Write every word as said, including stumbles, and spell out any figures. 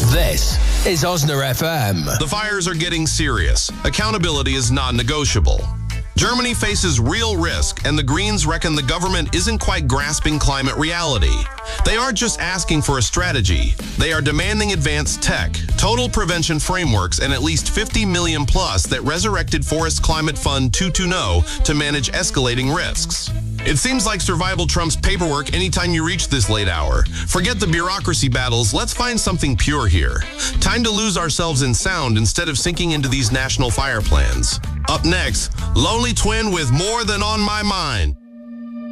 This is Osner F M. The fires are getting serious. Accountability is non-negotiable. Germany faces real risk, and the Greens reckon the government isn't quite grasping climate reality. They aren't just asking for a strategy. They are demanding advanced tech, total prevention frameworks, and at least fifty million plus that Resurrected Forest Climate Fund two point oh to manage escalating risks. It seems like survival trumps paperwork anytime you reach this late hour. Forget the bureaucracy battles, let's find something pure here. Time to lose ourselves in sound instead of sinking into these national fire plans. Up next, Lonely Twin with More Than On My Mind.